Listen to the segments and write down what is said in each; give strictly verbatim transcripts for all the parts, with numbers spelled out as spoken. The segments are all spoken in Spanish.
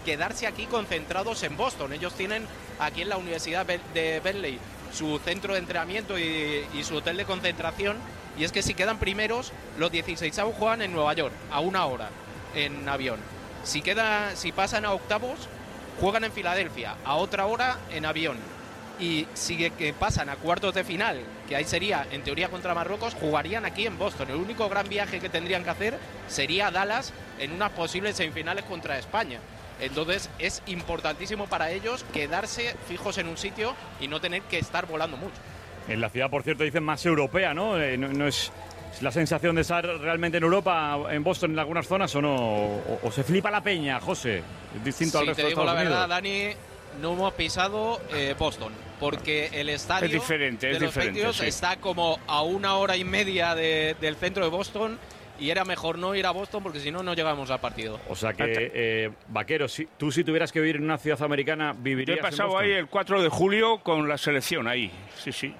quedarse aquí concentrados en Boston. Ellos tienen aquí en la Universidad de Berkeley su centro de entrenamiento y, y su hotel de concentración, y es que si quedan primeros, los dieciseisavos juegan en Nueva York, a una hora, en avión. Si, queda, si pasan a octavos, juegan en Filadelfia, a otra hora, en avión. Y si que pasan a cuartos de final, que ahí sería, en teoría, contra Marruecos, jugarían aquí en Boston. El único gran viaje que tendrían que hacer sería a Dallas en unas posibles semifinales contra España. Entonces es importantísimo para ellos quedarse fijos en un sitio y no tener que estar volando mucho. En la ciudad, por cierto, dicen más europea, ¿no? Eh, no, no es, es la sensación de estar realmente en Europa, en Boston, en algunas zonas, o no. O, o se flipa la peña, José. Es distinto sí, al resto te de digo Estados la Unidos. verdad, Dani, no hemos pisado eh, Boston, porque el estadio es diferente, de es los diferente, Patriots sí. está como a una hora y media de, del centro de Boston. Y era mejor no ir a Boston porque si no, no llegamos al partido. O sea que, eh, Vaquero, si, tú si tuvieras que vivir en una ciudad americana, ¿vivirías Yo he pasado en Boston? ahí el cuatro de julio con la selección ahí, sí, sí.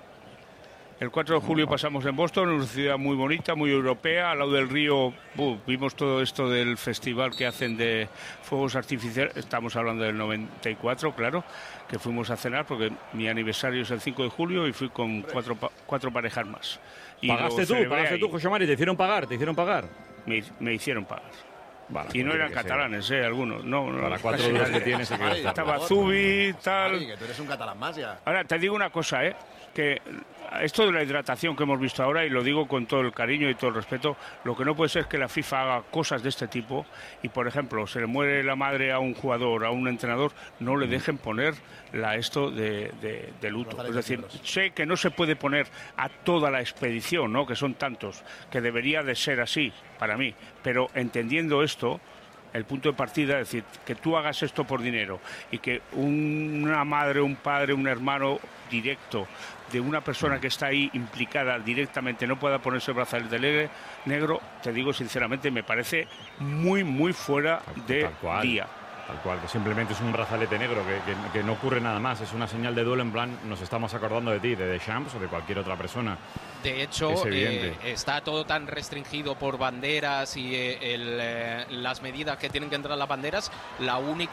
El cuatro de julio pasamos en Boston, una ciudad muy bonita, muy europea, al lado del río. Uh, vimos todo esto del festival que hacen de fuegos artificiales, estamos hablando del noventa y cuatro, claro, que fuimos a cenar porque mi aniversario es el cinco de julio y fui con cuatro, cuatro parejas más. Y ¿Pagaste tú? ¿Pagaste ahí. tú, José Mari? ¿Te hicieron pagar? ¿Te hicieron pagar? Me, me hicieron pagar. Vale, y no pues eran tiene que catalanes, eh, algunos. No, no, Para cuatro duros que tienes, se queda Mari, estar. Estaba por favor. Zubi, tal. Mari, que tú eres un catalán más ya. Ahora, te digo una cosa, ¿eh? Que esto de la hidratación que hemos visto ahora, y lo digo con todo el cariño y todo el respeto, lo que no puede ser es que la FIFA haga cosas de este tipo y, por ejemplo, se le muere la madre a un jugador, a un entrenador, no le dejen poner la esto de, de, de luto. Es decir, sé que no se puede poner a toda la expedición, ¿no? Que son tantos, que debería de ser así para mí, pero entendiendo esto, el punto de partida, es decir, que tú hagas esto por dinero y que una madre, un padre, un hermano directo de una persona que está ahí implicada directamente no pueda ponerse el brazalete negro, te digo sinceramente, me parece muy, muy fuera de Tal cual. día. Tal cual, que simplemente es un brazalete negro, que, que, que no ocurre nada más. Es una señal de duelo en plan, nos estamos acordando de ti, de Deschamps o de cualquier otra persona. De hecho, Es eh, evidente. está todo tan restringido por banderas y eh, el, eh, las medidas que tienen que entrar las banderas. La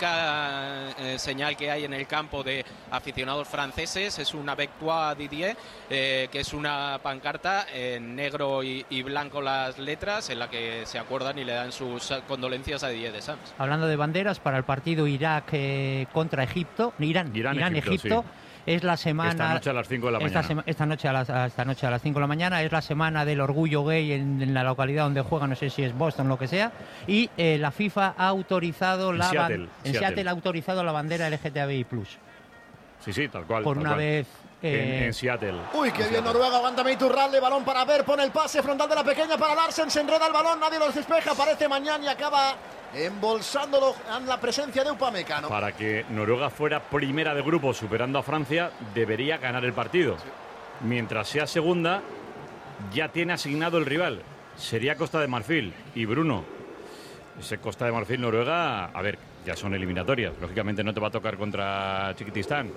única eh, señal que hay en el campo de aficionados franceses es una Victoire Didier, eh, que es una pancarta en negro y, y blanco las letras, en la que se acuerdan y le dan sus condolencias a Didier Deschamps. Hablando de banderas, para el partido Irak eh, contra Egipto, Irán, Irán, Irán, Egipto, Egipto, sí. es la semana. Esta noche a las cinco de la esta mañana. sema- esta noche a las a esta noche a las cinco de la mañana es la semana del orgullo gay en, en la localidad donde juega, no sé si es Boston o lo que sea, y eh, la FIFA ha autorizado En la ban- Seattle, en Seattle. Seattle ha autorizado la bandera L G T B I plus. Sí, sí, tal cual. Por tal una cual. vez En, eh, en Seattle. Uy, qué En bien Seattle. Noruega, aguántame Iturralde, balón para ver, pone el pase frontal de la pequeña para Larsen, se enreda el balón, nadie los despeja, aparece Mañán y acaba embolsándolo en la presencia de Upamecano. Para que Noruega fuera primera de grupo superando a Francia, debería ganar el partido. Mientras sea segunda, ya tiene asignado el rival. Sería Costa de Marfil. Y Bruno, ese Costa de Marfil, Noruega, a ver, ya son eliminatorias. Lógicamente no te va a tocar contra Chiquitistán.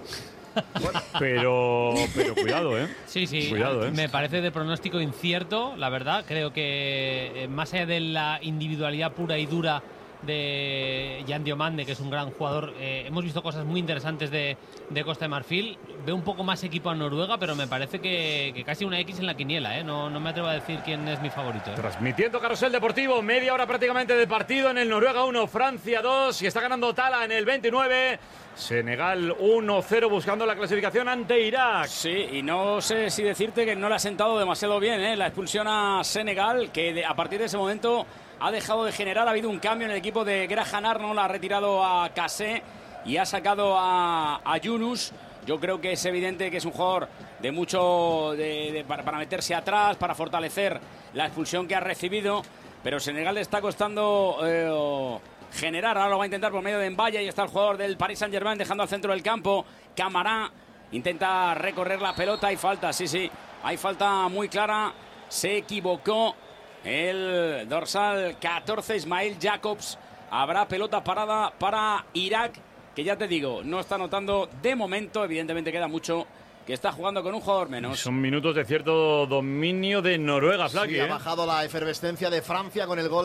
Pero, pero cuidado, ¿eh? Sí, sí, Cuidado, ¿eh? me parece de pronóstico incierto, la verdad. Creo que eh, más allá de la individualidad pura y dura de Jan Diomande, que es un gran jugador, eh, hemos visto cosas muy interesantes de, de Costa de Marfil. Veo un poco más equipo a Noruega, pero me parece que, que casi una X en la quiniela, ¿eh? No, no me atrevo a decir quién es mi favorito, ¿eh? Transmitiendo Carrusel Deportivo, media hora prácticamente de partido en el Noruega uno, Francia dos, y está ganando Tala en el veintinueve. Senegal uno cero buscando la clasificación ante Irak. Sí, y no sé si decirte que no le ha sentado demasiado bien, ¿eh? La expulsión a Senegal, que de, a partir de ese momento ha dejado de generar. Ha habido un cambio en el equipo de Graham Arnold, ha retirado a Kassé y ha sacado a, a Yunus. Yo creo que es evidente que es un jugador de mucho de, de, para, para meterse atrás, para fortalecer la expulsión que ha recibido, pero Senegal le está costando eh, generar. Ahora lo va a intentar por medio de Mbaya y está el jugador del Paris Saint-Germain dejando al centro del campo. Camará intenta recorrer la pelota. Hay falta, sí, sí, hay falta muy clara. Se equivocó el dorsal catorce, Ismail Jacobs. Habrá pelota parada para Irak, que ya te digo, no está anotando de momento. Evidentemente queda mucho, que está jugando con un jugador menos. Son minutos de cierto dominio de Noruega, Flaqui, Sí, ha ¿eh? bajado la efervescencia de Francia con el gol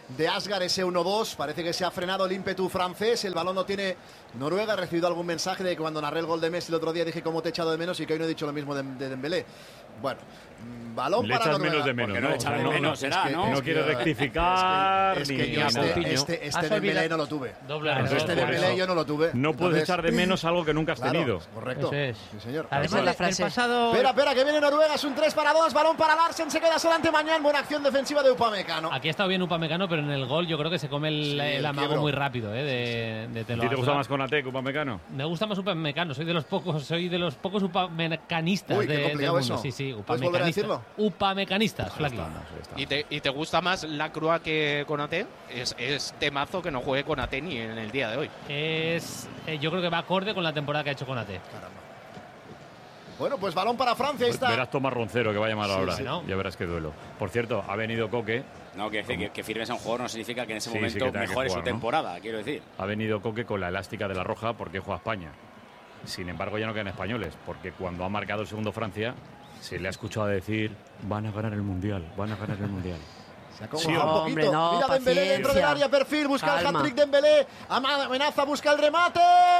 de Asgard, ese uno dos. Parece que se ha frenado el ímpetu francés. El balón no tiene Noruega. He recibido algún mensaje de que cuando narré el gol de Messi el otro día dije cómo te he echado de menos y que hoy no he dicho lo mismo de, de Dembélé. Bueno, balón Le para echas Noruega. menos de menos, no, ¿no? echar de No, menos no, será, es que- ¿no? no es quiere que- rectificar Es que, ni es que yo nada. este, Coutinho. este, este Has Dembélé olvidado- no lo tuve. Doble Claro, error. Este por Dembélé eso. yo no lo tuve. No puedes Entonces, echar de menos algo que nunca has claro, tenido. correcto. Eso es. Sí, señor. Además, Esa es la el frase. pasado... Espera, espera, que viene Noruega, es un tres para dos, balón para Larsen, se queda solamente Mañán, buena acción defensiva de Upamecano. Aquí ha estado bien Upamecano, pero en el gol yo creo que se come el, Sí, el el amago quiebro. muy rápido, ¿eh? De, de ¿A Telo ti te gusta Asgard. más Konaté que Upamecano? Me gusta más Upamecano, soy de los pocos, soy de los pocos upamecanistas Uy, qué de, del complicado mundo. eso. Sí, sí, ¿Puedes volver a upamecanistas. decirlo? Upamecanistas, Flaky. ¿Y te, ¿Y te gusta más la Crua que Konaté? Es, es temazo que no juegue Konaté ni en el día de hoy. Es, eh, yo creo que va acorde con la temporada que ha hecho Konaté. Bueno, pues balón para Francia, ahí Pues está. verás Tomás Roncero que va a llamar Sí, ahora. sí. ¿no? Ya verás qué duelo. Por cierto, ha venido Coque. No, que, que, que firmes a un jugador no significa que en ese Sí, sí, momento que tenga que mejore jugar, su ¿no? temporada, quiero decir. Ha venido Coque con la elástica de la Roja porque juega a España. Sin embargo, ya no quedan españoles, porque cuando ha marcado el segundo Francia, se le ha escuchado decir: van a ganar el Mundial, van a ganar el Mundial. Se ha Sí, un poquito. hombre, no, Mira Dembélé dentro del paciencia. área, perfil, busca el Calma. hat-trick Dembélé, ama- amenaza, busca el remate.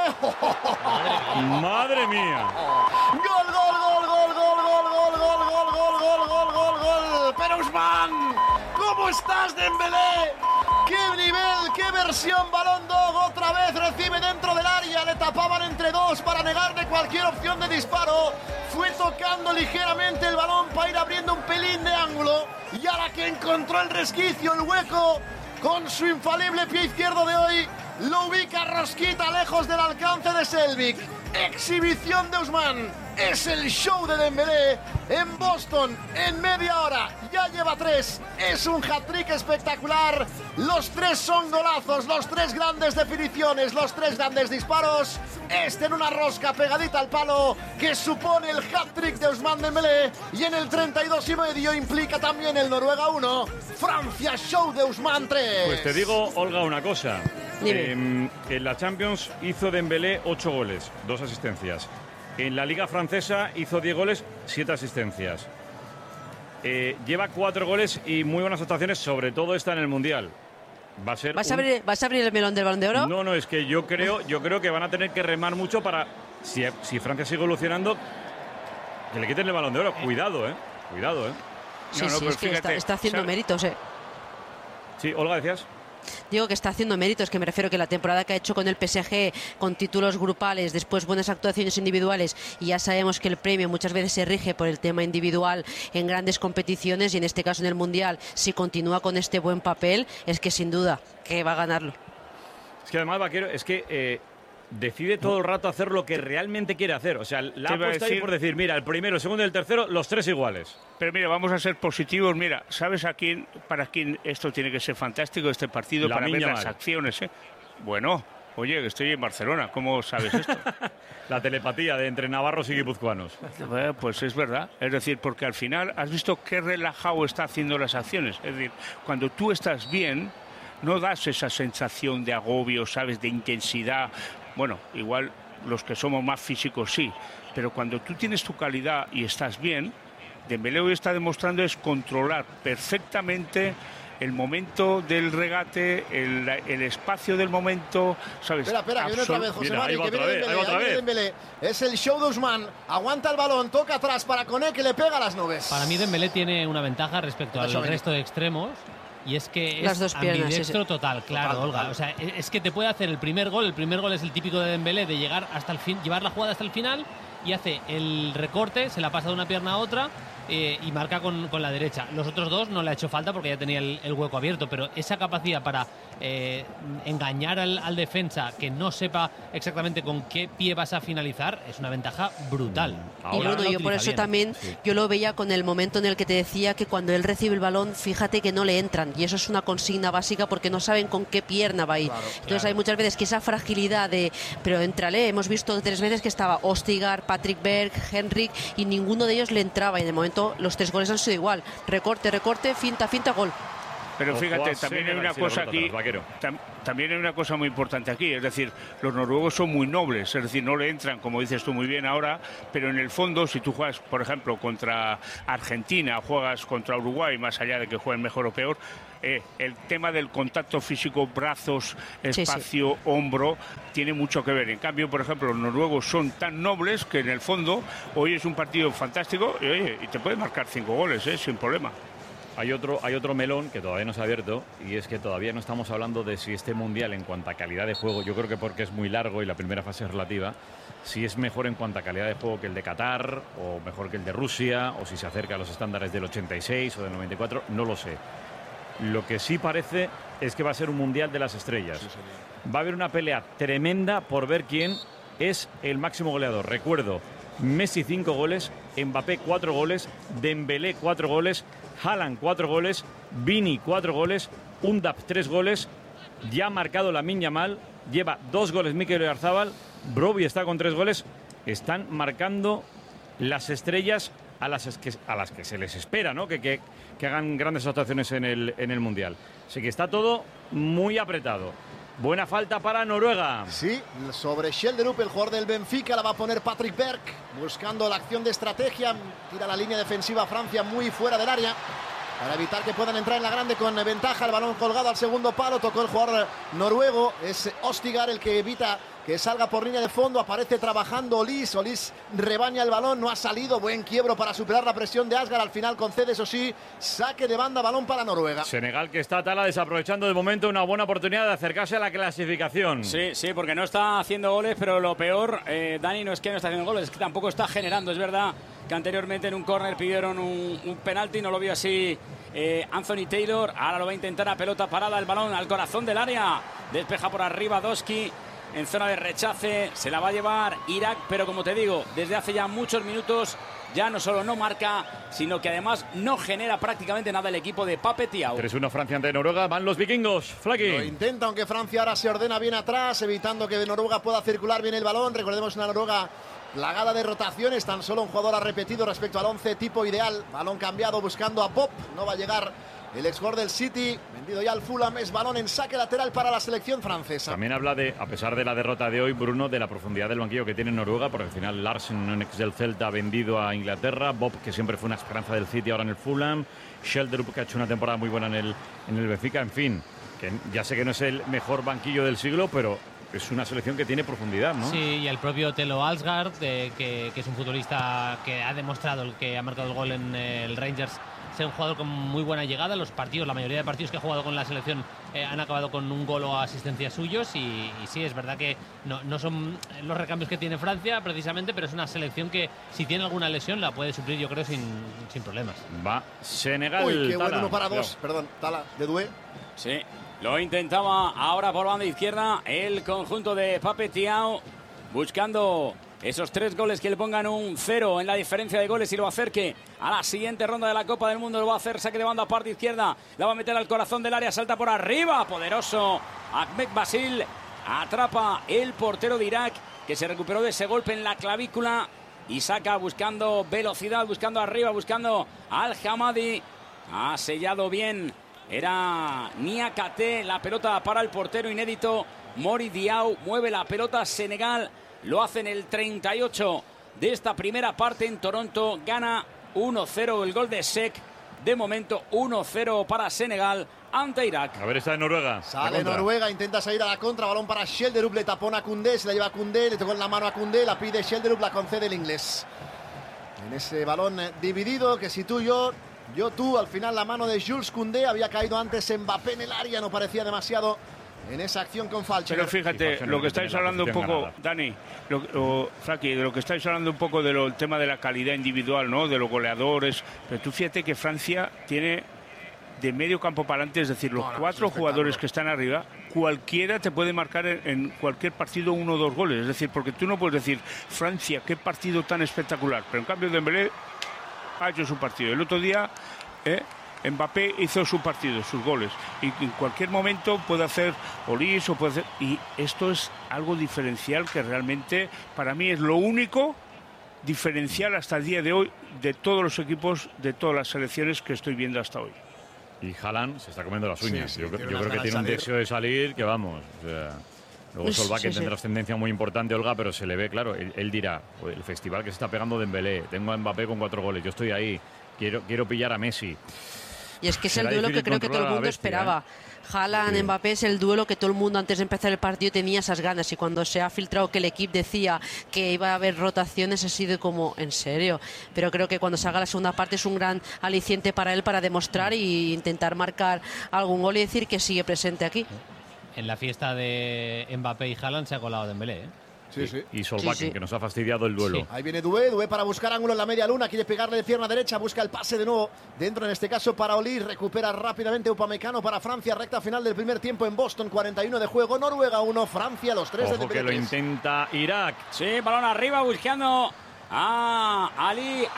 ¡Madre mía! Gol, gol, gol, gol, gol, gol, gol, gol, gol, gol, gol, gol, gol, gol. Pero Usman, ¿cómo estás, Dembélé? ¡Qué nivel, qué versión! Balón Dog otra vez recibe dentro del área, le tapaban entre dos para negarle cualquier opción de disparo. Fue tocando ligeramente el balón para ir abriendo un pelín de ángulo. Y ahora que encontró el resquicio, el hueco, con su infalible pie izquierdo de hoy, lo ubica Rosquita lejos del alcance de Selvik. Exhibición de Usman. Es el show de Dembélé en Boston en media hora. Ya lleva tres. Es un hat-trick espectacular. Los tres son golazos, los tres grandes definiciones, los tres grandes disparos. Este en una rosca pegadita al palo que supone el hat-trick de Ousmane Dembélé. Y en el treinta y dos y medio implica también el Noruega uno. Francia show de Ousmane tres. Pues te digo, Olga, una cosa. Dime. Eh, en la Champions hizo Dembélé ocho goles, dos asistencias. En la Liga Francesa hizo diez goles, siete asistencias. Eh, lleva cuatro goles y muy buenas actuaciones, sobre todo esta en el Mundial. Va a ser ¿Vas a, un- abrir, ¿Vas a abrir el melón del Balón de Oro? No, no, es que yo creo, yo creo que van a tener que remar mucho para, si, si Francia sigue evolucionando, que le quiten el Balón de Oro. Cuidado, ¿eh? Cuidado, ¿eh? Sí, No, no, sí, pero es que está, fíjate, está haciendo ¿sabes? méritos, eh. Sí, Olga, decías. Digo que está haciendo méritos, que me refiero que la temporada que ha hecho con el P S G, con títulos grupales, después buenas actuaciones individuales, y ya sabemos que el premio muchas veces se rige por el tema individual en grandes competiciones, y en este caso en el Mundial, si continúa con este buen papel, es que sin duda que va a ganarlo. Es que además, Vaquero, es que eh, decide todo el rato hacer lo que realmente quiere hacer. O sea, la Te iba a apuesta ahí decir- por decir, mira, el primero, el segundo y el tercero, los tres iguales. Pero mira, vamos a ser positivos. Mira, ¿sabes a quién, para quién esto tiene que ser fantástico, este partido? Para ver Lamine las Yamal. acciones, ¿eh? Bueno, oye, que estoy en Barcelona, ¿cómo sabes esto? La telepatía de entre navarros y guipuzcoanos. Eh, Pues es verdad, es decir, porque al final has visto qué relajado está haciendo las acciones. Es decir, cuando tú estás bien, no das esa sensación de agobio, ¿sabes?, de intensidad. Bueno, igual los que somos más físicos sí, pero cuando tú tienes tu calidad y estás bien, Dembélé hoy está demostrando es controlar perfectamente el momento del regate, el, el espacio del momento, ¿sabes? Espera, espera, que viene otra vez José Mira, Mari, ahí va que otra viene vez, Dembélé, ahí va otra ahí viene vez. Dembélé. Es el show de Ousmane, aguanta el balón, toca atrás para Koné, que le pega a las nubes. Para mí Dembélé tiene una ventaja respecto al Eso, Benny. resto de extremos, y es que Las es dos piernas, ambidextro sí, sí. total, claro, Total, Olga. total. O sea, e- es que te puede hacer el primer gol. El primer gol es el típico de Dembélé, de llegar hasta el fin, llevar la jugada hasta el final, y hace el recorte, se la pasa de una pierna a otra, eh, y marca con, con la derecha. Los otros dos no le ha hecho falta porque ya tenía el, el hueco abierto, pero esa capacidad para eh, engañar al, al defensa que no sepa exactamente con qué pie vas a finalizar es una ventaja brutal. Y Ahora Bruno, la yo por utiliza eso bien. también yo lo veía con el momento en el que te decía que cuando él recibe el balón, fíjate que no le entran, y eso es una consigna básica porque no saben con qué pierna va a ir. Entonces claro. hay muchas veces que esa fragilidad de, pero entrale, hemos visto tres veces que estaba Ostigar, Patrick Berg, Henrik, y ninguno de ellos le entraba, y en el momento los tres goles han sido igual, recorte, recorte, finta, finta, gol. Pero Ojo fíjate, a también hay Senegal, una sí, la cosa pelota aquí, atrás, Vaquero. tam- también hay una cosa muy importante aquí, es decir, los noruegos son muy nobles, es decir, no le entran, como dices tú muy bien ahora, pero en el fondo, si tú juegas, por ejemplo, contra Argentina, juegas contra Uruguay, más allá de que jueguen mejor o peor, eh, el tema del contacto físico, brazos, espacio, sí, sí. hombro, tiene mucho que ver. En cambio, por ejemplo, los noruegos son tan nobles que en el fondo hoy es un partido fantástico y, oye, y te puede marcar cinco goles, eh, sin problema. Hay otro, hay otro melón que todavía no se ha abierto y es que todavía no estamos hablando de si este mundial en cuanto a calidad de juego, yo creo que porque es muy largo y la primera fase es relativa, si es mejor en cuanto a calidad de juego que el de Qatar o mejor que el de Rusia o si se acerca a los estándares del ochenta y seis o del noventa y cuatro, no lo sé. Lo que sí parece es que va a ser un mundial de las estrellas. Sí, va a haber una pelea tremenda por ver quién es el máximo goleador. Recuerdo, Messi cinco goles, Mbappé cuatro goles, Dembélé cuatro goles, Haaland cuatro goles, Vini cuatro goles, Undaf tres goles, ya ha marcado Lamine Yamal, lleva dos goles Mikel Oyarzabal, Brobbey está con tres goles. Están marcando las estrellas a las que, a las que se les espera, ¿no? Que, que, que hagan grandes actuaciones en el, en el Mundial. Así que está todo muy apretado. Buena falta para Noruega. Sí, sobre Schjelderup, el jugador del Benfica, la va a poner Patrick Berg, buscando la acción de estrategia. Tira la línea defensiva Francia muy fuera del área para evitar que puedan entrar en la grande con ventaja. El balón colgado al segundo palo, tocó el jugador noruego. Es Ostigar el que evita que salga por línea de fondo. Aparece trabajando Olis. Olis rebaña el balón, no ha salido. Buen quiebro para superar la presión de Asgar. Al final concede, eso sí, saque de banda, balón para Noruega. Senegal que está Tala desaprovechando de momento una buena oportunidad de acercarse a la clasificación. Sí, sí, porque no está haciendo goles, pero lo peor, eh, Dani, no es que no está haciendo goles, es que tampoco está generando. Es verdad que anteriormente en un córner pidieron un, un penalti, no lo vio así eh, Anthony Taylor. Ahora lo va a intentar a pelota parada, el balón al corazón del área. Despeja por arriba Doski. En zona de rechace, se la va a llevar Irak, pero como te digo, desde hace ya muchos minutos ya no solo no marca, sino que además no genera prácticamente nada el equipo de Pape Thiaw. tres uno Francia ante Noruega, van los vikingos, Flaky. Lo intenta, aunque Francia ahora se ordena bien atrás, evitando que Noruega pueda circular bien el balón. Recordemos una Noruega plagada de rotaciones, tan solo un jugador ha repetido respecto al once tipo ideal. Balón cambiado buscando a Pop, no va a llegar el ex-jugador del City, vendido ya al Fulham. Es balón en saque lateral para la selección francesa. También habla de, a pesar de la derrota de hoy, Bruno, de la profundidad del banquillo que tiene Noruega, porque al final Larsen, un ex del Celta, vendido a Inglaterra, Bob, que siempre fue una esperanza del City, ahora en el Fulham, Schjelderup, que ha hecho una temporada muy buena en el, en el Benfica, en fin, que ya sé que no es el mejor banquillo del siglo, pero es una selección que tiene profundidad, ¿no? Sí, y el propio Telo Alsgaard, eh, que, que es un futbolista que ha demostrado, el que ha marcado el gol en eh, el Rangers, ser un jugador con muy buena llegada. Los partidos, la mayoría de partidos que ha jugado con la selección eh, han acabado con un gol o asistencia suyos y, y sí, es verdad que no, no son los recambios que tiene Francia precisamente, pero es una selección que si tiene alguna lesión la puede suplir, yo creo, sin, sin problemas. Va Senegal. Uy, qué Tala. bueno, uno para dos, perdón, Tala, de Doué. Sí, lo intentaba ahora por banda izquierda el conjunto de Pape Thiaw, buscando esos tres goles que le pongan un cero en la diferencia de goles y lo acerque a la siguiente ronda de la Copa del Mundo. Lo va a hacer, saque de banda, parte izquierda, la va a meter al corazón del área, salta por arriba, poderoso Ahmed Basil, atrapa el portero de Irak, que se recuperó de ese golpe en la clavícula y saca buscando velocidad, buscando arriba, buscando al Hamadi. Ha sellado bien, era Niakate, la pelota para el portero inédito Mori Diaw, mueve la pelota Senegal. Lo hace en el treinta y ocho de esta primera parte en Toronto. Gana uno cero el gol de Sek. De momento uno cero para Senegal ante Irak. A ver, está en Noruega. Sale Noruega, intenta salir a la contra. Balón para Schjelderup, le tapona a Koundé, se la lleva a Koundé, le tocó en la mano a Koundé, la pide Schjelderup, la concede el inglés. En ese balón dividido, que si tú, yo, yo, tú, al final la mano de Jules Koundé, había caído antes Mbappé en el área, no parecía demasiado en esa acción con Falcher. Pero fíjate, lo que estáis hablando un poco, ganada. Dani, lo, o, Fraki, de lo que estáis hablando un poco del tema de la calidad individual, ¿no? De los goleadores. Pero tú fíjate que Francia tiene de medio campo para adelante, es decir, los no, no, cuatro jugadores que están arriba, cualquiera te puede marcar en, en cualquier partido uno o dos goles. Es decir, porque tú no puedes decir, Francia, qué partido tan espectacular. Pero en cambio Dembélé ha hecho su partido. El otro día, ¿eh? Mbappé hizo su partido, sus goles, y en cualquier momento puede hacer Olis o puede hacer, y esto es algo diferencial que realmente para mí es lo único diferencial hasta el día de hoy de todos los equipos, de todas las selecciones que estoy viendo hasta hoy. Y Haaland se está comiendo las uñas. Sí, sí, yo tiene yo unas creo que ganas tiene un de salir. deseo de salir que vamos. O sea, luego Pues, Solbakken sí, sí. tendrá ascendencia muy importante, Olga, pero se le ve, claro, él, él dirá, el festival que se está pegando Dembélé, tengo a Mbappé con cuatro goles, yo estoy ahí, quiero, quiero pillar a Messi. Y es que es el Será duelo que difícil creo que todo el controlar a la mundo bestia, esperaba. Haaland, Sí. Mbappé es el duelo que todo el mundo antes de empezar el partido tenía esas ganas, y cuando se ha filtrado que el equipo decía que iba a haber rotaciones ha sido como, ¿en serio? Pero creo que cuando se haga la segunda parte es un gran aliciente para él para demostrar e intentar marcar algún gol y decir que sigue presente aquí. En la fiesta de Mbappé y Haaland se ha colado Dembélé, ¿eh? Sí, sí. Y Solbakken, Sí, sí. que nos ha fastidiado el duelo. Sí. Ahí viene Doué, Doué para buscar ángulo en la media luna, quiere pegarle de pierna derecha, busca el pase de nuevo, dentro en este caso para Oli, recupera rápidamente Upamecano para Francia, recta final del primer tiempo en Boston, cuarenta y uno de juego, Noruega uno, Francia los tres de Ojo que lo Dembélé. intenta Irak. Sí, balón arriba buscando a Ali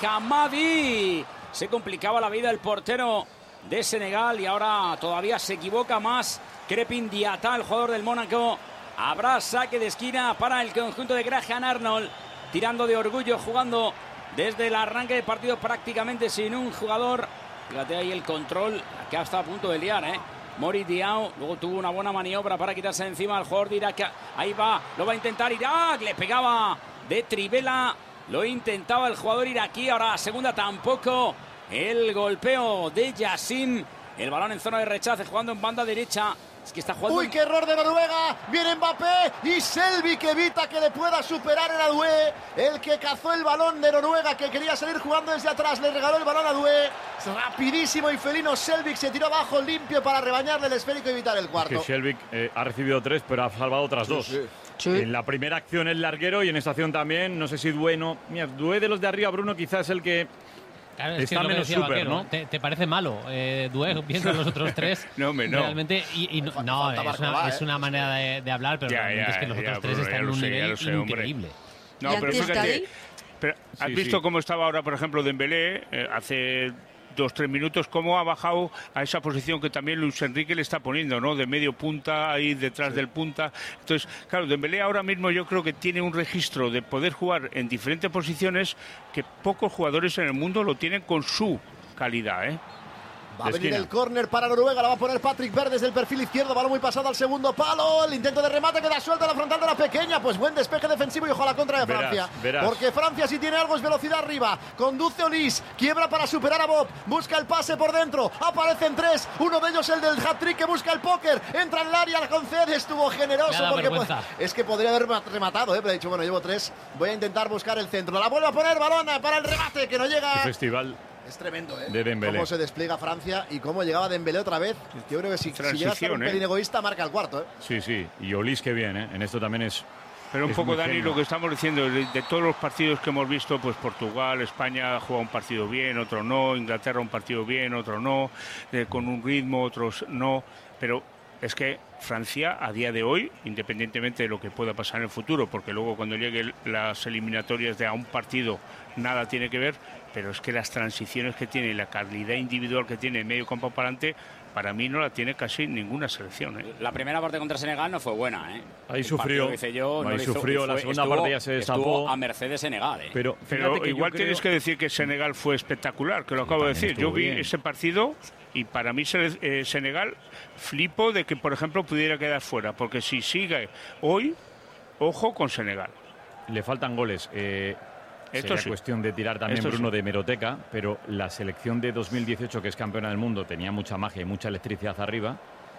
Al-Hamadi. Se complicaba la vida el portero de Senegal y ahora todavía se equivoca más Crepin Diatta, el jugador del Mónaco. Habrá saque de esquina para el conjunto de Graham Arnold, tirando de orgullo, jugando desde el arranque de partido prácticamente sin un jugador. Fíjate ahí el control que ha estado a punto de liar, ¿eh? Mori Diaw, luego tuvo una buena maniobra para quitarse de encima al jugador de Irak. Ahí va, lo va a intentar Irak, le pegaba de trivela, lo intentaba el jugador iraquí, ahora segunda tampoco. El golpeo de Yassin, el balón en zona de rechace, jugando en banda derecha. Es que está jugando... Uy, qué error de Noruega, viene Mbappé y Selvi que evita que le pueda superar en Doué, el que cazó el balón de Noruega, que quería salir jugando desde atrás, le regaló el balón a Doué, rapidísimo y felino Selvik se tiró abajo limpio para rebañarle el esférico y evitar el Que cuarto. Selvik eh, ha recibido tres, pero ha salvado otras dos. sí. Sí. En la primera acción el larguero y en esta acción también, no sé si Doué no. Mira, Doué de los de arriba, Bruno, quizás es el que Claro, es está que es lo que menos decía súper, Vaquero, ¿no? ¿Te, te parece malo, eh, Doué? Piensan los otros tres. No, hombre, no. Realmente, y, y no, Fa- no, falta es Barcola, una, ¿eh? es una manera de, de hablar, pero Ya, realmente ya, es que los ya, otros tres Bruno, están ya en lo un sé, ya nivel lo sé, hombre. increíble. No, ¿Y pero antes de fíjate, ahí? pero ¿has Sí, visto sí. cómo estaba ahora, por ejemplo, Dembélé eh, hace dos, tres minutos, cómo ha bajado a esa posición que también Luis Enrique le está poniendo, ¿no? De medio punta, ahí detrás del punta. Entonces, claro, Dembélé ahora mismo yo creo que tiene un registro de poder jugar en diferentes posiciones que pocos jugadores en el mundo lo tienen con su calidad, ¿eh? Va a de venir esquina. el córner para Noruega, la va a poner Patrick Berg desde el perfil izquierdo, balón muy pasado al segundo palo, el intento de remate queda suelta la frontal de la pequeña, pues buen despeje defensivo y ojo a la contra de Verás, Francia, verás. porque Francia si tiene algo es velocidad arriba, conduce Olis, quiebra para superar a Bob, busca el pase por dentro, aparecen tres, uno de ellos el del hat-trick que busca el póker, entra en el área, la concede, estuvo Me generoso da porque vergüenza. pues, es que podría haber rematado, ¿eh? Pero ha dicho, bueno, llevo tres, voy a intentar buscar el centro, la vuelve a poner balón para el remate que no llega. el festival Es tremendo, ¿eh? de Dembélé. Cómo se despliega Francia y cómo llegaba Dembélé otra vez. Yo creo que si, si llega a ser un Transición, ¿eh? pelín egoísta, marca el cuarto, ¿eh? Sí, sí. Y Olis que bien, ¿eh? En esto también es. Pero un es poco, muy Dani, genio. lo que estamos diciendo, de, de todos los partidos que hemos visto, pues Portugal, España juega un partido bien, otro no, Inglaterra un partido bien, otro no, eh, con un ritmo, otros no, pero es que Francia a día de hoy, independientemente de lo que pueda pasar en el futuro, porque luego cuando lleguen las eliminatorias de a un partido nada tiene que ver, pero es que las transiciones que tiene y la calidad individual que tiene en medio campo para adelante, para mí no la tiene casi ninguna selección, ¿eh? La primera parte contra Senegal no fue buena, ¿eh? Ahí El sufrió. partido que hice yo, no Ahí lo hizo- sufrió. La fue- segunda estuvo- parte ya se estuvo destapó. a merced de Senegal, ¿eh? Pero, Pero fíjate que yo igual creo- tienes que decir que Senegal fue espectacular, que lo Sí, acabo de también decir. Yo estuvo vi bien. ese partido y para mí se- eh, Senegal flipo de que, por ejemplo, pudiera quedar fuera, porque si sigue hoy, ojo con Senegal. Le faltan goles. Eh, Esto sería sí. cuestión de tirar también, Esto Bruno, sí. de hemeroteca, pero la selección de dos mil dieciocho, que es campeona del mundo, tenía mucha magia y mucha electricidad arriba.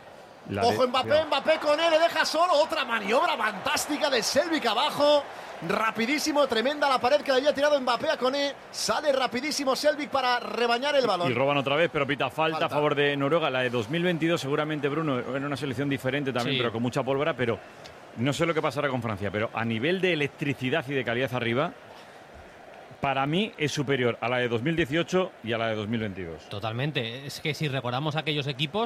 La Ojo de- Mbappé, cuidado. Mbappé con él, le deja solo. Otra maniobra fantástica de Selvik abajo. Rapidísimo, tremenda la pared que le había tirado Mbappé a Koné. Sale rapidísimo Selvik para rebañar el balón. Y roban otra vez, pero pita falta, Falta. a favor de Noruega. La de dos mil veintidós seguramente, Bruno, era una selección diferente también, Sí. pero con mucha pólvora, pero no sé lo que pasará con Francia, pero a nivel de electricidad y de calidad arriba, para mí es superior a la de dos mil dieciocho y a la de dos mil veintidós. Totalmente. Es que si recordamos aquellos equipos,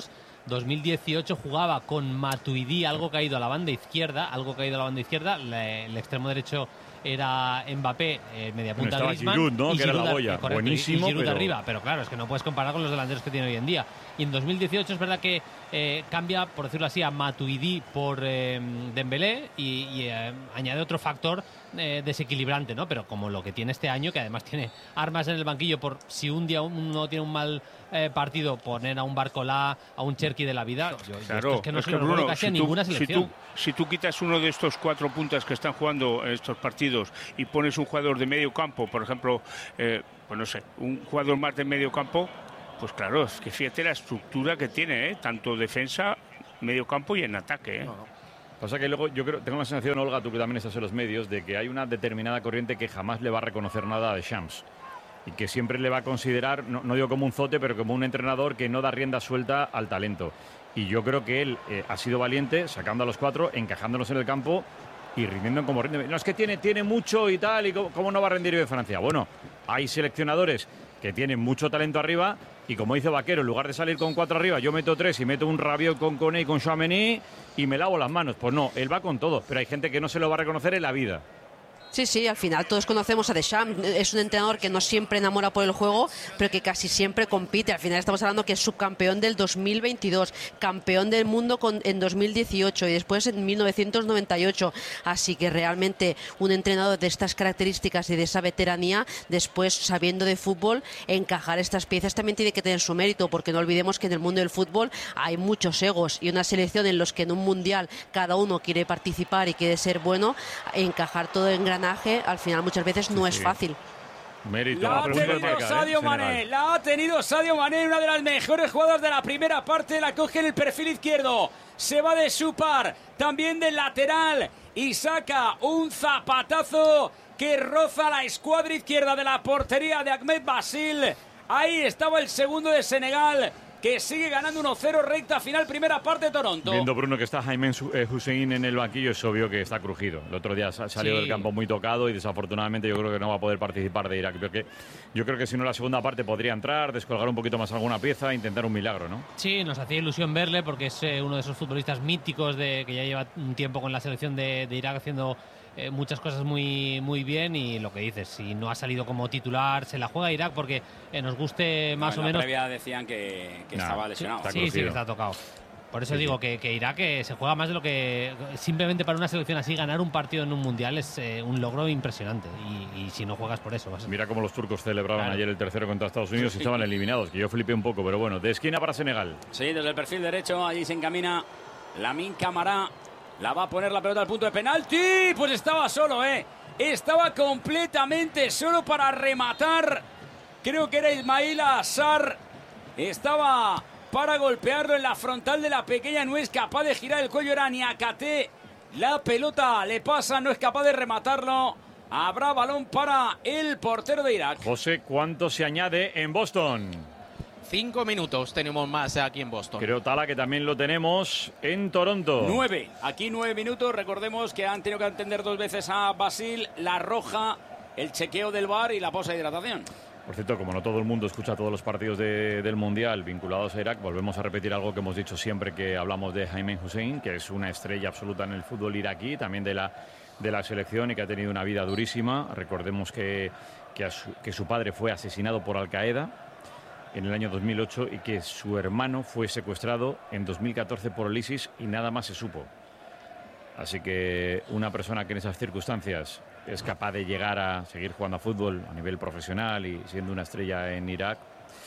dos mil dieciocho jugaba con Matuidi, algo caído a la banda izquierda, algo caído a la banda izquierda, le, el extremo derecho era Mbappé, eh, media punta bueno, Griezmann, Giroud, ¿no? y Que Giroud, era la boya. eh, correcto, Buenísimo, y Giroud pero... arriba, pero claro, es que no puedes comparar con los delanteros que tiene hoy en día. Y en dos mil dieciocho es verdad que eh, cambia, por decirlo así, a Matuidi por eh, Dembélé y, y eh, añade otro factor eh, desequilibrante, ¿no? Pero como lo que tiene este año, que además tiene armas en el banquillo por si un día uno tiene un mal eh, partido, poner a un Barcolá, a un Cherki de la vida. Yo, claro, yo es que no es se que lo Bruno, recuerdo casi si a tú, ninguna si selección. tú, si tú quitas uno de estos cuatro puntas que están jugando estos partidos y pones un jugador de medio campo, por ejemplo, eh, pues no sé, un jugador más de medio campo, pues claro, es que fíjate la estructura que tiene, ¿eh? Tanto defensa, medio campo y en ataque, ¿eh? No, no. Pasa que luego yo creo, tengo la sensación, Olga, tú que también estás en los medios, de que hay una determinada corriente que jamás le va a reconocer nada a Deschamps y que siempre le va a considerar, no, no digo como un zote, pero como un entrenador que no da rienda suelta al talento. Y yo creo que él eh, ha sido valiente, sacando a los cuatro, encajándolos en el campo y rindiendo como rinde. No, es que tiene, tiene mucho y tal, y cómo, cómo no va a rendir hoy en Francia. Bueno, hay seleccionadores que tienen mucho talento arriba y como dice Vaquero, en lugar de salir con cuatro arriba, yo meto tres y meto un Rabiot con Koné y con Tchouaméni y me lavo las manos. Pues no, él va con todo, pero hay gente que no se lo va a reconocer en la vida. Sí, sí, al final todos conocemos a Deschamps. Es un entrenador que no siempre enamora por el juego, pero que casi siempre compite. Al final estamos hablando que es subcampeón del dos mil veintidós, campeón del mundo con, en dos mil dieciocho y después en mil novecientos noventa y ocho. Así que realmente un entrenador de estas características y de esa veteranía, después sabiendo de fútbol, encajar estas piezas también tiene que tener su mérito, porque no olvidemos que en el mundo del fútbol hay muchos egos y una selección en los que en un mundial cada uno quiere participar y quiere ser bueno, encajar todo en gran al final muchas veces no sí, es sí. fácil. Mérito. La ha tenido Sadio Mané, la ha tenido Sadio Mané, una de las mejores jugadas de la primera parte, la coge en el perfil izquierdo, se va de su par, también del lateral y saca un zapatazo que roza la escuadra izquierda de la portería de Ahmed Basil. Ahí estaba el segundo de Senegal, que sigue ganando uno cero, recta final, primera parte de Toronto. Viendo, Bruno, que está Jaime Hussein en el banquillo, es obvio que está crujido. El otro día salió sí. del campo muy tocado y desafortunadamente yo creo que no va a poder participar de Irak. Porque yo creo que si no la segunda parte podría entrar, descolgar un poquito más alguna pieza, intentar un milagro, ¿no? Sí, nos hacía ilusión verle porque es eh, uno de esos futbolistas míticos de que ya lleva un tiempo con la selección de, de Irak haciendo Eh, muchas cosas muy, muy bien y lo que dices, si no ha salido como titular, se la juega Irak porque eh, nos guste más no, o menos. En la previa decían que, que no, estaba lesionado. Sí, sí, sí, que está tocado. Por eso sí, digo sí. que, que Irak eh, se juega más de lo que. Simplemente para una selección así, ganar un partido en un mundial es eh, un logro impresionante. Y, y si no juegas por eso. Vas a... Mira cómo los turcos celebraban claro. ayer el tercero contra Estados Unidos y estaban eliminados, que yo flipé un poco, pero bueno, de esquina para Senegal. Sí, desde el perfil derecho, allí se encamina Lamine Camara. La va a poner la pelota al punto de penalti. Pues estaba solo, ¿eh? Estaba completamente solo para rematar. Creo que era Ismail Assar. Estaba para golpearlo en la frontal de la pequeña. No es capaz de girar el cuello. Era Niakate. La pelota le pasa, no es capaz de rematarlo. Habrá balón para el portero de Irak. José, ¿cuánto se añade en Boston? Cinco minutos tenemos más aquí en Boston. Creo, Tala, que también lo tenemos en Toronto. Nueve. Aquí nueve minutos. Recordemos que han tenido que atender dos veces a Basil, la roja, el chequeo del V A R y la posa de hidratación. Por cierto, como no todo el mundo escucha todos los partidos de, del Mundial vinculados a Irak, volvemos a repetir algo que hemos dicho siempre que hablamos de Jaime Hussein, que es una estrella absoluta en el fútbol iraquí, también de la, de la selección y que ha tenido una vida durísima. Recordemos que, que, a su, que su padre fue asesinado por Al-Qaeda en el año dos mil ocho y que su hermano fue secuestrado en dos mil catorce por el ISIS y nada más se supo. Así que una persona que en esas circunstancias es capaz de llegar a seguir jugando a fútbol a nivel profesional y siendo una estrella en Irak,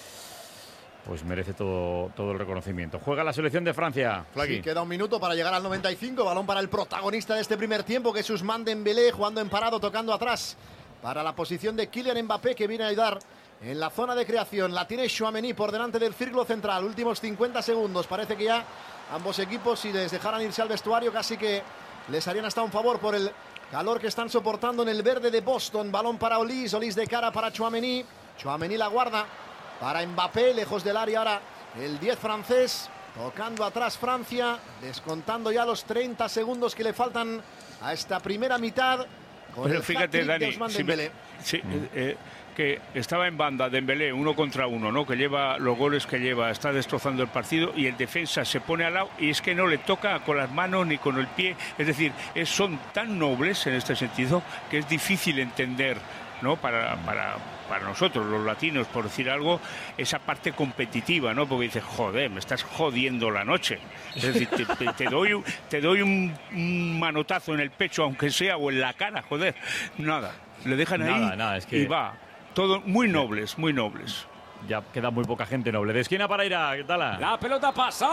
pues merece todo, todo el reconocimiento. Juega la selección de Francia, Flaqui. Sí, queda un minuto para llegar al noventa y cinco. Balón para el protagonista de este primer tiempo, que es Ousmane Dembélé, jugando en parado, tocando atrás para la posición de Kylian Mbappé, que viene a ayudar en la zona de creación. La tiene Tchouaméni por delante del círculo central. Últimos cincuenta segundos. Parece que ya ambos equipos, si les dejaran irse al vestuario, casi que les harían hasta un favor por el calor que están soportando en el verde de Boston. Balón para Olise. Olise de cara para Tchouaméni. Tchouaméni la guarda para Mbappé. Lejos del área ahora el diez francés. Tocando atrás Francia. Descontando ya los treinta segundos que le faltan a esta primera mitad. Pero fíjate, Dani, si me, sí, mm. eh, que estaba en banda Dembélé, uno contra uno, ¿no? Que lleva los goles que lleva, está destrozando el partido y el defensa se pone al lado y es que no le toca con las manos ni con el pie. Es decir, es, son tan nobles en este sentido que es difícil entender, ¿no? Para, para, para nosotros, los latinos, por decir algo, esa parte competitiva, ¿no? Porque dices, joder, me estás jodiendo la noche. Es decir, te, te, te doy, te doy un, un manotazo en el pecho, aunque sea, o en la cara, joder. Nada, le dejan nada, ahí nada, es que... y va. Todos muy nobles, muy nobles. Ya queda muy poca gente noble. De esquina para Irak, ¿qué tal? La pelota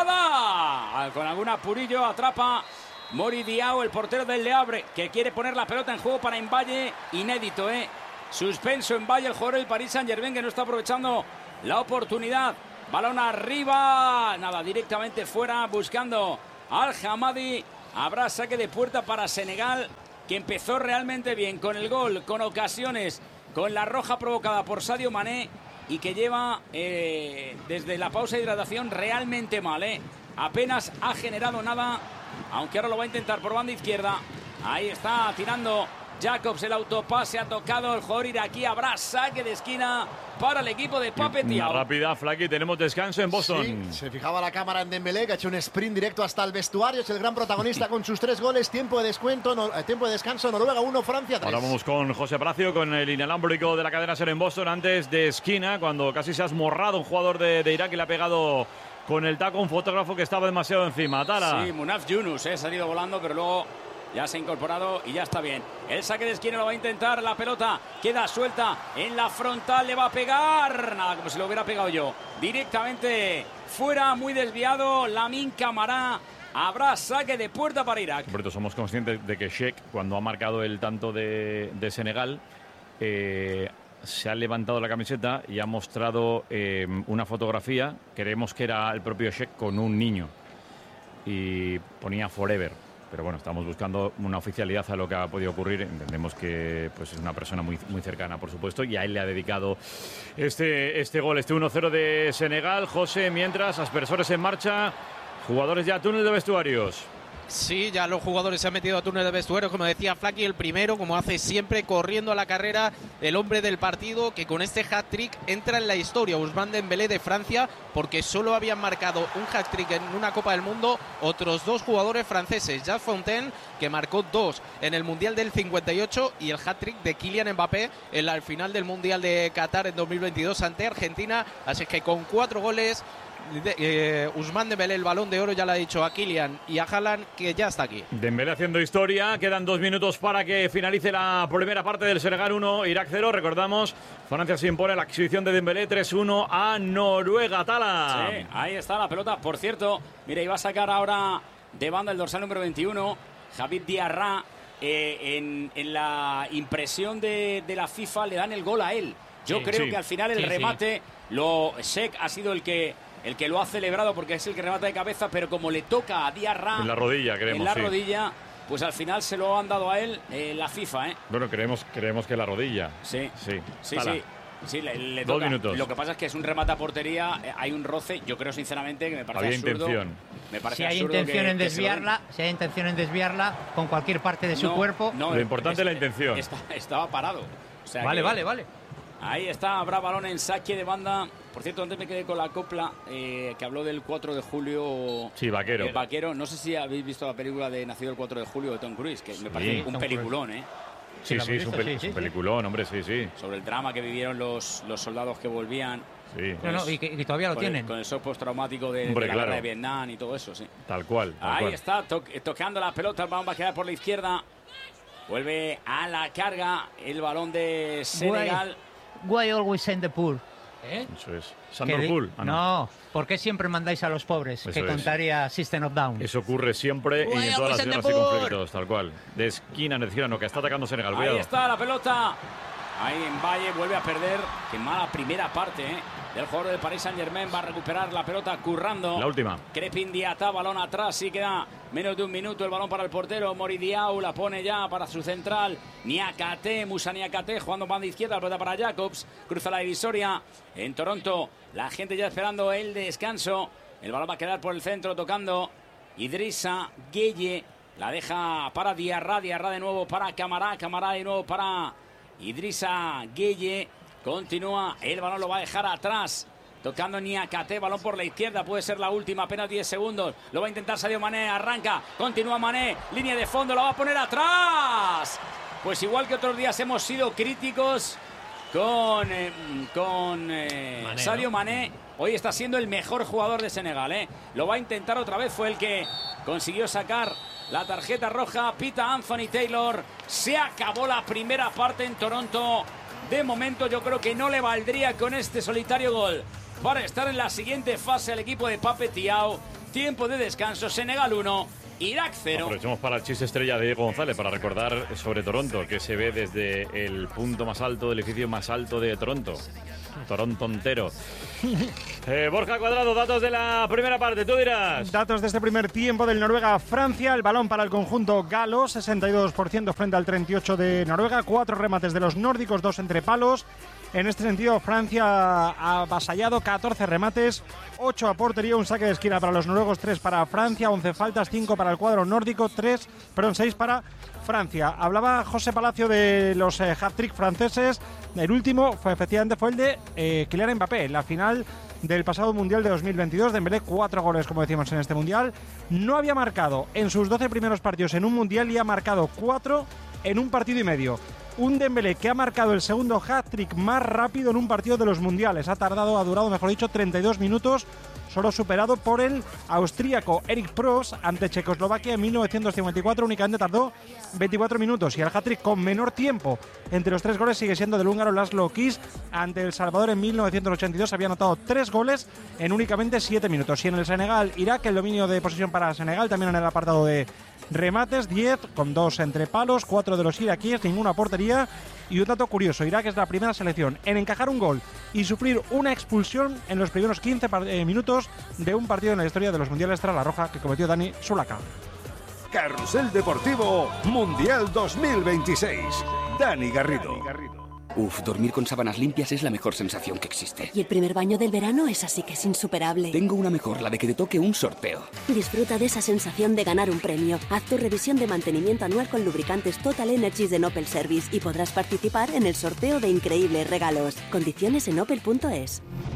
pasada. Con algún apurillo atrapa Mori Diao, el portero del Le Havre, que quiere poner la pelota en juego para Mbaye. Inédito, ¿eh? Suspenso Mbaye, el jugador del Paris Saint-Germain, que no está aprovechando la oportunidad. Balón arriba. Nada, directamente fuera, buscando al Hamadi. Habrá saque de puerta para Senegal, que empezó realmente bien con el gol, con ocasiones, con la roja provocada por Sadio Mané y que lleva eh, desde la pausa de hidratación realmente mal, ¿eh? Apenas ha generado nada, aunque ahora lo va a intentar por banda izquierda. Ahí está tirando Jacobs, el autopase, ha tocado el jugador iraquí. Habrá saque de esquina para el equipo de Pape Thiaw. Una rápida, Flaky, tenemos descanso en Boston. Sí, se fijaba la cámara en Dembélé, que ha hecho un sprint directo hasta el vestuario. Es el gran protagonista con sus tres goles. Tiempo de descuento, no, tiempo de descanso. Noruega uno, Francia tres. Ahora vamos con José Palacio, con el inalámbrico de la cadena SER en Boston. Antes de esquina, cuando casi se ha esmorrado un jugador de, de Irak y le ha pegado con el taco un fotógrafo que estaba demasiado encima. Tala. Sí, Munaf Yunus, eh, ha salido volando, pero luego ya se ha incorporado y ya está bien. El saque de esquina lo va a intentar. La pelota queda suelta en la frontal. Le va a pegar. Nada, como si lo hubiera pegado yo. Directamente fuera, muy desviado. Lamine Camara. Habrá saque de puerta para Irak. Por somos conscientes de que Sheikh, cuando ha marcado el tanto de, de Senegal, eh, se ha levantado la camiseta y ha mostrado eh, una fotografía. Creemos que era el propio Sheikh con un niño. Y ponía Forever. Pero bueno, estamos buscando una oficialidad a lo que ha podido ocurrir. Entendemos que pues, es una persona muy, muy cercana, por supuesto, y a él le ha dedicado este, este gol, este uno cero de Senegal. José, mientras, aspersores en marcha, jugadores ya, túnel de vestuarios. Sí, ya los jugadores se han metido a túnel de vestuario, como decía Flaky, el primero, como hace siempre, corriendo a la carrera, el hombre del partido, que con este hat-trick entra en la historia, Ousmane Dembélé de Francia, porque solo habían marcado un hat-trick en una Copa del Mundo otros dos jugadores franceses, Jacques Fontaine, que marcó dos en el Mundial del cincuenta y ocho, y el hat-trick de Kylian Mbappé en la final del Mundial de Qatar en dos mil veintidós ante Argentina, así que con cuatro goles... De, eh, Ousmane Dembélé, el Balón de Oro, ya le ha dicho a Kylian y a Haaland que ya está aquí. Dembélé haciendo historia, quedan dos minutos para que finalice la primera parte del Senegal uno, Irak cero. Recordamos, Francia se impone la exhibición de Dembélé tres uno a Noruega. Tala. Sí, ahí está la pelota. Por cierto, mira, iba a sacar ahora de banda el dorsal número veintiuno, Javid Diarra. Eh, en, en la impresión de, de la FIFA le dan el gol a él. Yo sí, creo sí. que al final el sí, remate, sí. lo Sheikh ha sido el que el que lo ha celebrado porque es el que remata de cabeza, pero como le toca a Diarra en la rodilla, creemos, en la sí. rodilla, pues al final se lo han dado a él eh, la FIFA, ¿eh? Bueno, creemos, creemos que la rodilla. Sí, sí, sí, sí. Sí, le, le Dos toca. minutos. Lo que pasa es que es un remate a portería, eh, hay un roce, yo creo sinceramente que me parece Había absurdo. Intención. Me parece si hay absurdo intención que, en desviarla, si hay intención en desviarla con cualquier parte de su no, cuerpo. No, lo importante es, es la intención. Está, estaba parado. O sea vale, que, vale, vale. Ahí está, habrá balón en saque de banda. Por cierto, antes me quedé con la copla eh, que habló del cuatro de julio. Sí, Vaquero. Eh, Vaquero. No sé si habéis visto la película de Nacido el cuatro de julio de Tom Cruise, que me parece sí, un Tom peliculón, ¿eh? Sí, sí, es un, pel sí, sí, un peliculón, sí. hombre, sí, sí. Sobre el drama que vivieron los, los soldados que volvían. Sí. No, no, y, que, y todavía lo con tienen. El, con el shock postraumático de, hombre, de la claro. guerra de Vietnam y todo eso, sí. Tal cual. Tal Ahí cual. está, to tocando la pelota, el balón va a quedar por la izquierda. Vuelve a la carga el balón de Senegal. Why always send the poor? ¿Eh? Eso es. Sandro Pool. Ah, no. no, ¿por qué siempre mandáis a los pobres? Eso que es. Contaría System of Down. Eso ocurre siempre y en todas las guerras y conflictos, tal cual. De esquina, de izquierda, no, que está atacando Senegal. Ahí Cuidado. está la pelota. Ahí en Valle vuelve a perder. Qué mala primera parte, ¿eh? El jugador del Paris Saint-Germain va a recuperar la pelota currando. La última. Crepin Diata, balón atrás, sí queda menos de un minuto el balón para el portero. Mori Diaw la pone ya para su central. Niakate, Musa Niakate jugando banda izquierda, la pelota para Jacobs. Cruza la divisoria en Toronto. La gente ya esperando el descanso. El balón va a quedar por el centro tocando Idrissa Gueye. La deja para Diarra, Diarra de nuevo para Camará, Camará de nuevo para Idrissa Gueye. Continúa, el balón lo va a dejar atrás. Tocando Niakate, balón por la izquierda, puede ser la última, apenas diez segundos. Lo va a intentar Sadio Mané, arranca, continúa Mané, línea de fondo, lo va a poner atrás. Pues igual que otros días hemos sido críticos con, eh, con eh, Mané, Sadio ¿no? Mané. Hoy está siendo el mejor jugador de Senegal, ¿eh? Lo va a intentar otra vez, fue el que consiguió sacar la tarjeta roja. Pita Anthony Taylor. Se acabó la primera parte en Toronto. De momento yo creo que no le valdría con este solitario gol para estar en la siguiente fase al equipo de Pape Thiaw. Tiempo de descanso, Senegal uno, Irak cero. Aprovechamos para el chiste estrella de Diego González para recordar sobre Toronto, que se ve desde el punto más alto del edificio más alto de Toronto. Toronto entero. Eh, Borja Cuadrado, datos de la primera parte, tú dirás. Datos de este primer tiempo del Noruega-Francia. El balón para el conjunto galo, sesenta y dos por ciento frente al treinta y ocho por ciento de Noruega. Cuatro remates de los nórdicos, dos entre palos. En este sentido, Francia ha avasallado, catorce remates, ocho a portería, un saque de esquina para los noruegos, tres para Francia, once faltas, cinco para el cuadro nórdico, tres, perdón, seis para Francia. Hablaba José Palacio de los eh, hat-trick franceses. El último fue, efectivamente fue el de eh, Kylian Mbappé, la final del pasado Mundial de dos mil veintidós. Dembélé, cuatro goles, como decimos, en este Mundial. No había marcado en sus doce primeros partidos en un Mundial y ha marcado cuatro en un partido y medio. Un Dembélé que ha marcado el segundo hat-trick más rápido en un partido de los mundiales. Ha tardado, ha durado, mejor dicho, treinta y dos minutos, solo superado por el austríaco Eric Prost ante Checoslovaquia en mil novecientos cincuenta y cuatro. Únicamente tardó veinticuatro minutos. Y el hat-trick con menor tiempo entre los tres goles sigue siendo del húngaro Laszlo Kiss ante El Salvador en mil novecientos ochenta y dos. Había anotado tres goles en únicamente siete minutos. Y en el Senegal-Irak, el dominio de posesión para Senegal, también en el apartado de remates, diez con dos entre palos, cuatro de los iraquíes, ninguna portería. Y un dato curioso, Irak es la primera selección en encajar un gol y sufrir una expulsión en los primeros quince minutos de un partido en la historia de los mundiales tras la roja que cometió Dani Sulaka. Carrusel Deportivo Mundial dos mil veintiséis. Dani Garrido. Uf, dormir con sábanas limpias es la mejor sensación que existe. Y el primer baño del verano es así que es insuperable. Tengo una mejor, la de que te toque un sorteo. Disfruta de esa sensación de ganar un premio. Haz tu revisión de mantenimiento anual con lubricantes Total Energies de Opel Service y podrás participar en el sorteo de increíbles regalos. Condiciones en opel punto es.